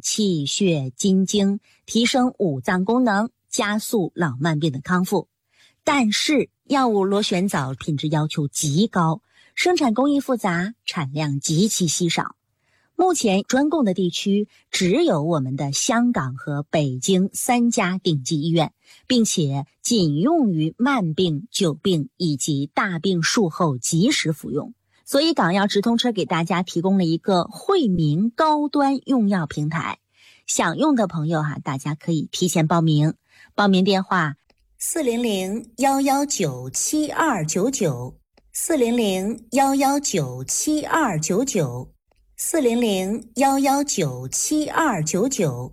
气血津经，提升五脏功能，加速老慢病的康复。但是药物螺旋藻品质要求极高，生产工艺复杂，产量极其稀少。目前专供的地区只有我们的香港和北京3家顶级医院，并且仅用于慢病、久病以及大病术后及时服用。所以港药直通车给大家提供了一个惠民高端用药平台，想用的朋友大家可以提前报名。报名电话400-119-7299 400-119-7299 400-119-7299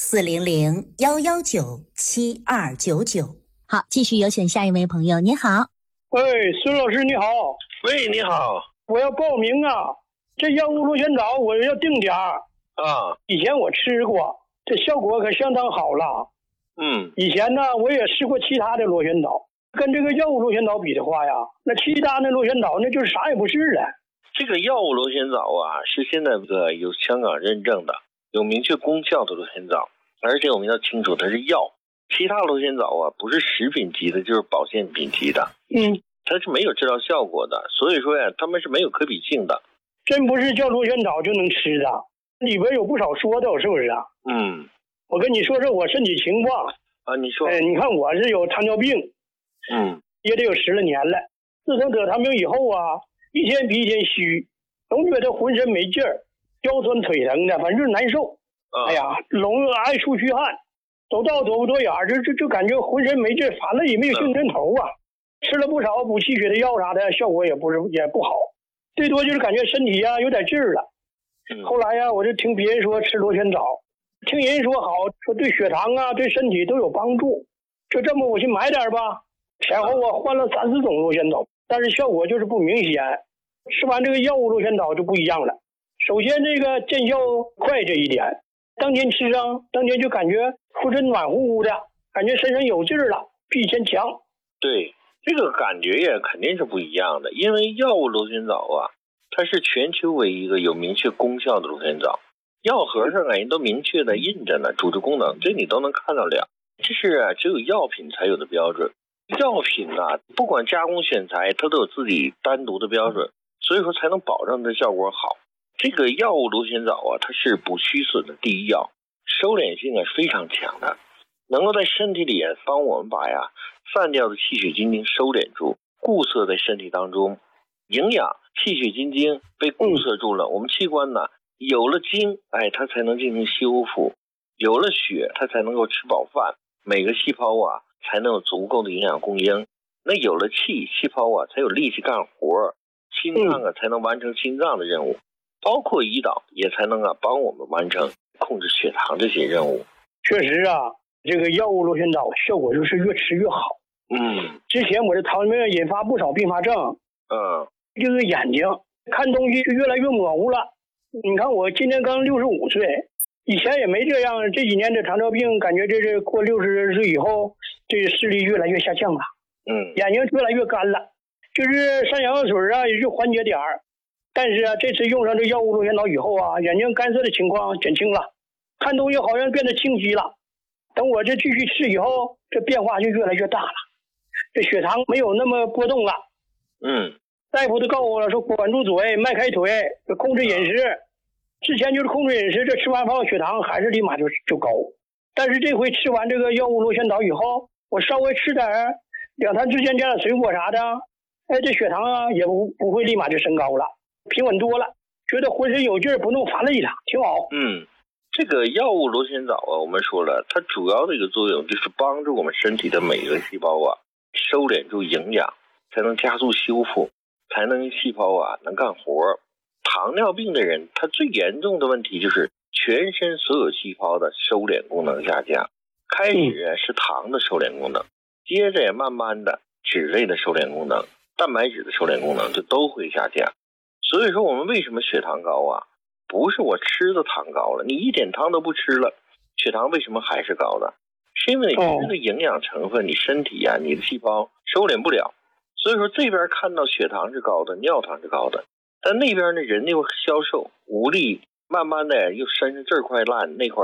400-119-7299。好，继续有请下一位朋友。你好。 喂，孙老师你好。 喂，你好。 我要报名啊，这药物螺旋藻我要定点啊。以前我吃过，这效果可相当好了。以前呢我也试过其他的螺旋藻，跟这个药物螺旋藻比的话呀，那其他的螺旋藻那就是啥也不是了。 这个药物螺旋藻是现在有香港认证的，有明确功效的螺旋藻，而且我们要清楚它是药。其他螺旋藻不是食品级的，就是保健品级的。它是没有治疗效果的，所以说它们是没有可比性的。 真不是叫螺旋藻就能吃的，里边有不少说的，是不是啊？我跟你说说我身体情况啊，你说。 你看我是有糖尿病，也得有10来年了。自从得糖病以后一天比一天虚，总觉得浑身没劲儿，腰酸腿疼的，反正就是难受。总爱出虚汗，走道躲不躲眼，就感觉浑身没劲儿，反了也没有精神头啊。吃了不少补气血的药啥的，效果也不好，最多就是感觉身体有点劲儿了。后来我就听别人说吃螺旋藻，听人说好，说对血糖对身体都有帮助，就这么我去买点吧。前后换了3、4种螺旋藻，但是效果就是不明显。吃完这个药物螺旋藻就不一样了。首先这个见效快这一点，当天吃上，当天就感觉浑身暖乎乎的，感觉身上有劲儿了，比以前强。 对，这个感觉也肯定是不一样的，因为药物螺旋藻它是全球唯一一个有明确功效的螺旋藻，药盒上人都明确的印着呢，主治功能这你都能看到了。这是只有药品才有的标准。药品不管加工选材，它都有自己单独的标准，所以说才能保证它效果好。这个药物螺旋藻它是补虚损的第一药，收敛性是非常强的，能够在身体里帮我们把散掉的气血津经收敛住，固摄在身体当中。营养气血津经被固摄住了，我们器官有了精，它才能进行修复，有了血它才能够吃饱饭，每个细胞才能有足够的营养供应。那有了气，细胞才有力气干活，心脏才能完成心脏的任务，包括胰岛也才能帮我们完成控制血糖这些任务。 确实这个药物螺旋藻效果就是越吃越好。之前我的糖尿病引发不少并发症。就是眼睛看东西就越来越模糊了。你看我今年刚65岁，以前也没这样，这几年的糖尿病感觉这是过60岁以后，这视力越来越下降了。眼睛越来越干了，就是上眼药水也就缓解点儿。但是这次用上这药物螺旋藻以后眼睛干涩的情况减轻了，看东西好像变得清晰了。等我这继续吃以后，这变化就越来越大了，这血糖没有那么波动了。大夫都告诉我了，说管住嘴，迈开腿，控制饮食。之前就是控制饮食，这吃完饭血糖还是立马就高。但是这回吃完这个药物螺旋藻以后，我稍微吃点2餐之间加点水果啥的，这血糖也不会立马就升高了，平稳多了，觉得浑身有劲儿，不那么乏累了，挺好。 这个药物螺旋藻我们说了，它主要的一个作用就是帮助我们身体的每个细胞收敛住营养，才能加速修复，才能细胞能干活。糖尿病的人他最严重的问题就是全身所有细胞的收敛功能下降，开始是糖的收敛功能，接着也慢慢的脂类的收敛功能，蛋白质的收敛功能就都会下降。所以说我们为什么血糖高不是我吃的糖高了，你一点糖都不吃了，血糖为什么还是高的？是因为你吃的营养成分你身体你的细胞收敛不了。所以说这边看到血糖是高的，尿糖是高的，但那边呢人又消瘦无力，慢慢的又身上这块烂那块